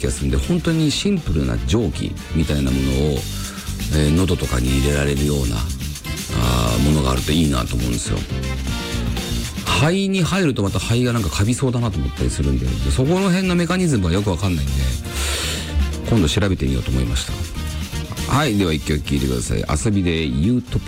気がするんで、本当にシンプルな蒸気みたいなものを、喉とかに入れられるようなものがあるといいなと思うんですよ。肺に入るとまた肺がなんかカビそうだなと思ったりするんで、そこの辺のメカニズムはよくわかんないんで、今度調べてみようと思いました。はい、では一曲聴いてください。遊びでユートピ